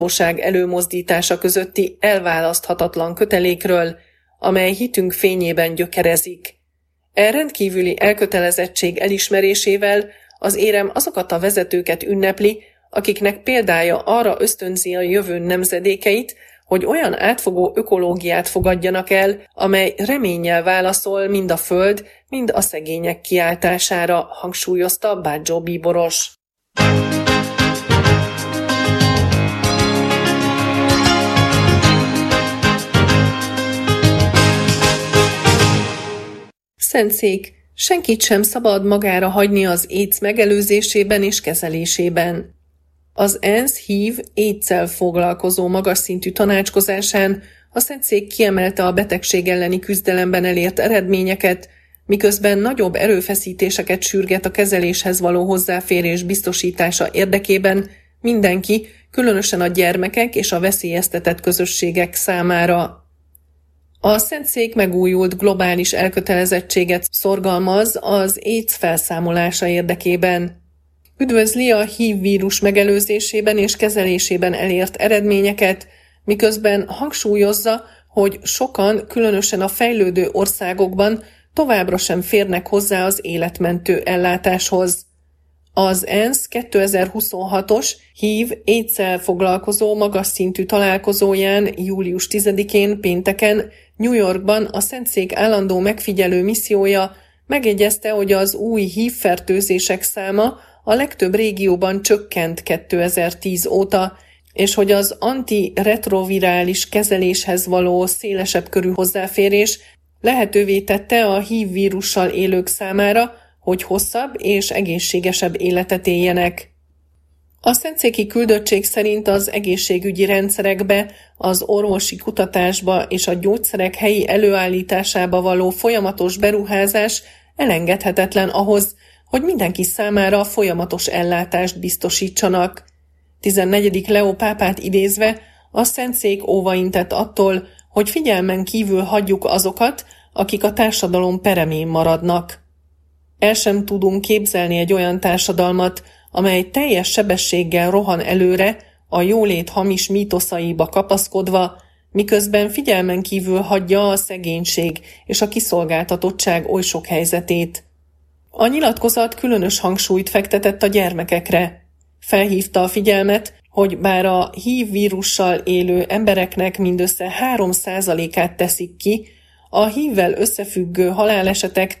valóság előmozdítása közötti elválaszthatatlan kötelékről, amely hitünk fényében gyökerezik. Rendkívüli elkötelezettség elismerésével az érem azokat a vezetőket ünnepli, akiknek példája arra ösztönzi a jövő nemzedékeit, hogy olyan átfogó ökológiát fogadjanak el, amely reménnyel válaszol mind a föld, mind a szegények kiáltására, hangsúlyozta Bádzsó bíboros. Szentszék, senkit sem szabad magára hagyni az AIDS megelőzésében és kezelésében. Az ENSZ HIV/AIDS-szel foglalkozó magas szintű tanácskozásán a Szentszék kiemelte a betegség elleni küzdelemben elért eredményeket, miközben nagyobb erőfeszítéseket sürget a kezeléshez való hozzáférés biztosítása érdekében mindenki, különösen a gyermekek és a veszélyeztetett közösségek számára. A Szentszék megújult globális elkötelezettséget szorgalmaz az AIDS felszámolása érdekében. Üdvözli a HIV vírus megelőzésében és kezelésében elért eredményeket, miközben hangsúlyozza, hogy sokan, különösen a fejlődő országokban továbbra sem férnek hozzá az életmentő ellátáshoz. Az ENSZ 2026-os HIV/AIDS-szel foglalkozó magas szintű találkozóján július 10-én pénteken New Yorkban a Szentszék állandó megfigyelő missziója megjegyezte, hogy az új HIV-fertőzések száma a legtöbb régióban csökkent 2010 óta, és hogy az antiretrovirális kezeléshez való szélesebb körű hozzáférés lehetővé tette a HIV vírussal élők számára, hogy hosszabb és egészségesebb életet éljenek. A szentszéki küldöttség szerint az egészségügyi rendszerekbe, az orvosi kutatásba és a gyógyszerek helyi előállításába való folyamatos beruházás elengedhetetlen ahhoz, hogy mindenki számára folyamatos ellátást biztosítsanak. 14. Leó pápát idézve a szentszék óvaintett attól, hogy figyelmen kívül hagyjuk azokat, akik a társadalom peremén maradnak. El sem tudunk képzelni egy olyan társadalmat, amely teljes sebességgel rohan előre, a jólét hamis mítoszaiba kapaszkodva, miközben figyelmen kívül hagyja a szegénység és a kiszolgáltatottság oly sok helyzetét. A nyilatkozat különös hangsúlyt fektetett a gyermekekre. Felhívta a figyelmet, hogy bár a HIV vírussal élő embereknek mindössze 3%-át teszik ki, a HIV-vel összefüggő halálesetek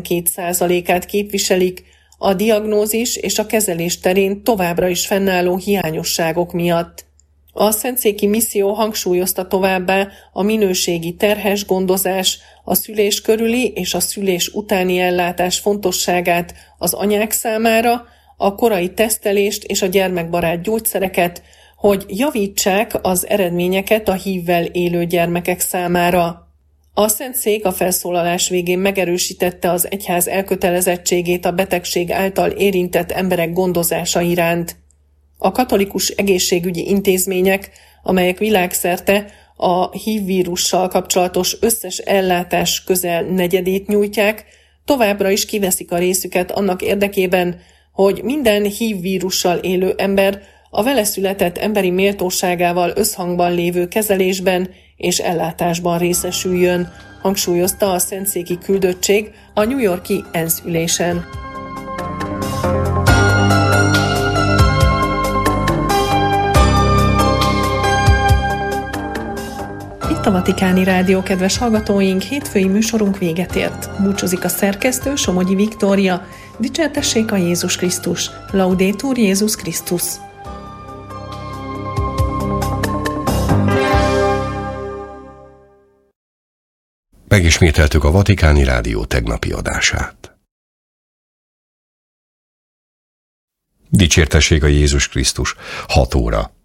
12%-át képviselik a diagnózis és a kezelés terén továbbra is fennálló hiányosságok miatt. A szentszéki misszió hangsúlyozta továbbá a minőségi terhes gondozás, a szülés körüli és a szülés utáni ellátás fontosságát az anyák számára, a korai tesztelést és a gyermekbarát gyógyszereket, hogy javítsák az eredményeket a HIV-vel élő gyermekek számára. A szentszék a felszólalás végén megerősítette az egyház elkötelezettségét a betegség által érintett emberek gondozása iránt. A katolikus egészségügyi intézmények, amelyek világszerte a HIV vírussal kapcsolatos összes ellátás közel negyedét nyújtják, továbbra is kiveszik a részüket annak érdekében, hogy minden HIV vírussal élő ember a vele született emberi méltóságával összhangban lévő kezelésben és ellátásban részesüljön, hangsúlyozta a szentszéki küldöttség a New York-i ENSZ ülésen. Itt a Vatikáni Rádió, kedves hallgatóink, hétfői műsorunk véget ért. Búcsúzik a szerkesztő, Somogyi Viktória. Dicsértessék a Jézus Krisztus! Laudetur Jézus Krisztus! Megismételtük a Vatikáni Rádió tegnapi adását. Dicsértessék a Jézus Krisztus! 6 óra.